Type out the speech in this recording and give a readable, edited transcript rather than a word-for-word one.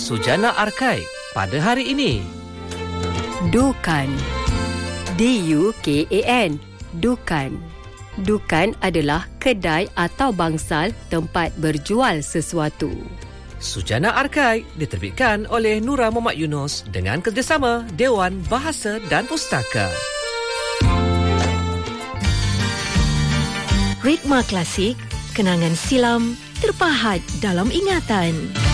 Sujana Arkai pada hari ini. Dukan. D-U-K-A-N. Dukan. Dukan adalah kedai atau bangsal tempat berjual sesuatu. Sujana Arkai diterbitkan oleh Nura Muhammad Yunus dengan kerjasama Dewan Bahasa dan Pustaka. Ritma klasik, kenangan silam terpahat dalam ingatan.